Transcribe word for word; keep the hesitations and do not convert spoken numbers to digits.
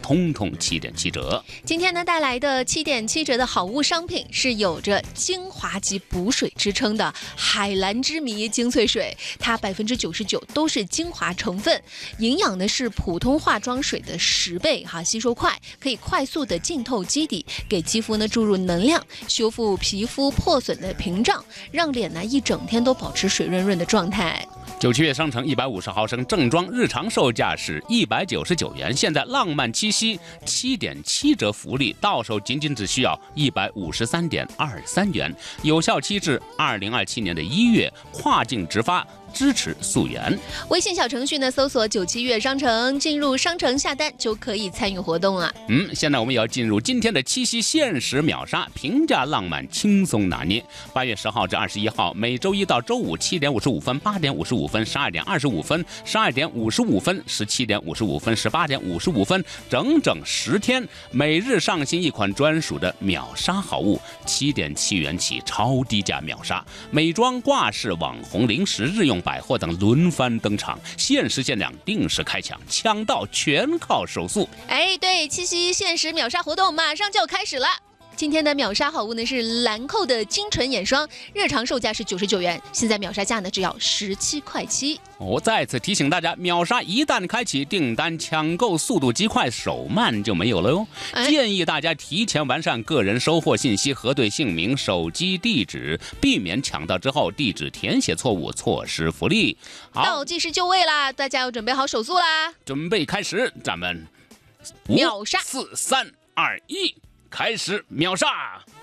通通七点七折。 今天呢带来的七点七折的好物商品是有着精华级补水之称的海蓝之谜精粹水，它百分之九十九都是精华成分，营养呢是普通化妆水的十倍哈，吸收快，可以快速的浸透基底，给肌肤呢注入能量，修复皮肤破损的屏障，让脸呢一整天都保持水润润的状态。 九七月商城一百五十毫升正装日常售价是一百九十九元，现在浪漫七夕七点七折福利，到手仅仅只需要一百五十三点二三元，有效期至二零二七年的一月，跨境直发。支持溯源。 微信小程序呢，搜索九七月商城，进入商城下单就可以参与活动了。 嗯，现在我们也要进入今天的七夕限时秒杀，平价浪漫，轻松拿捏。八月十号至二十一号，每周一到周五七点五十五分、八点五十五分、十二点二十五分、十二点五十五分、十七点五十五分、十八点五十五分，整整十天，每日上新一款专属的秒杀好物，七点七元起超低价秒杀，美妆、挂饰、网红、零食、日用百货等轮番登场，限时限量，定时开抢，抢到全靠手速。 哎，对，七夕限时秒杀活动马上就开始了。今天的秒杀好物呢是兰蔻的精纯眼霜，日常售价是九十九元，现在秒杀价呢只要十七块七。 我再次提醒大家，秒杀一旦开启，订单抢购速度极快，手慢就没有了哟。 哎、 建议大家提前完善个人收货信息，核对姓名、手机地址，避免抢到之后地址填写错误，错失福利。好， 倒计时就位啦，大家要准备好手速啦！ 准备开始，咱们秒杀四三二一。开始秒杀！